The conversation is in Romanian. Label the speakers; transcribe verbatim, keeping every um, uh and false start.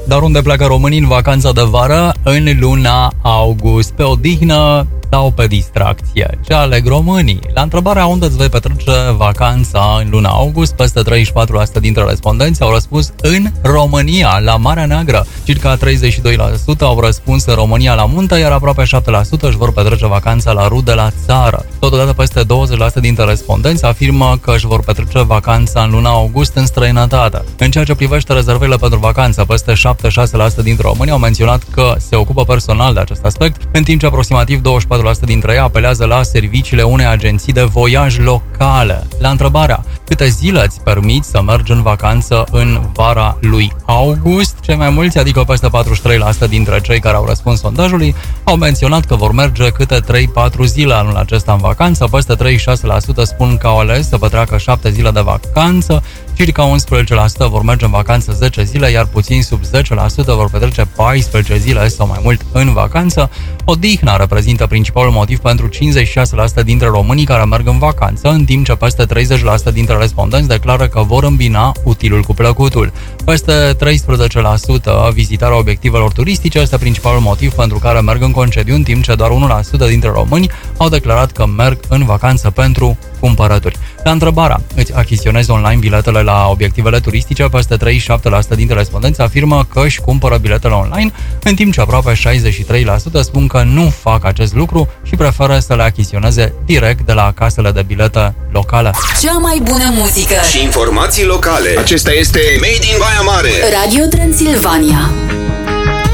Speaker 1: Dar unde pleacă românii în vacanța de vară? În luna august, pe odihnă sau pe distracție? Ce aleg românii? La întrebarea unde îți vei petrece vacanța în luna august, peste treizeci și patru la sută dintre respondenți au răspuns în România, la Marea Neagră. Circa treizeci și doi la sută au răspuns în România la munte, iar aproape șapte la sută își vor petrece vacanța la rude la țară. Totodată peste douăzeci la sută dintre respondenți afirmă că își vor petrece vacanța în luna august în străinătate. În ceea ce privește rezervările pentru vacanță, peste șaptezeci și șase la sută dintre români au menționat că se ocupă personal de acest aspect, în timp ce aproximativ douăzeci și patru la sută dintre ei apelează la serviciile unei agenții de voiaj locale. La întrebarea câte zile îți permiți să mergi în vacanță în vara lui august, cei mai mulți, adică peste patruzeci și trei la sută dintre cei care au răspuns sondajului, au menționat că vor merge câte trei patru zile anul acesta în vacanță, peste treizeci și șase la sută spun că au ales să petreacă șapte zile de vacanță, circa unsprezece la sută vor merge în vacanță zece zile, iar puțin sub zece la sută vor petrece paisprezece zile sau mai mult în vacanță. Odihna reprezintă principalul motiv pentru cincizeci și șase la sută dintre românii care merg în vacanță, în timp ce peste treizeci la sută dintre respondenți declară că vor îmbina utilul cu plăcutul. Peste treisprezece la sută vizitarea obiectivelor turistice este principalul motiv pentru care merg în concediu, în timp ce doar unu la sută dintre români au declarat că merg în vacanță pentru cumpărături. La întrebarea îți achiziționezi online biletele la obiectivele turistice, peste treizeci și șapte la sută dintre respondenți afirmă că își cumpără biletele online, în timp ce aproape șaizeci și trei la sută spun că nu fac acest lucru și preferă să le achiziționeze direct de la casele de bilete locale.
Speaker 2: Cea mai bună muzică
Speaker 3: și informații locale. Acesta este Made in Baia Mare.
Speaker 2: Radio Transilvania.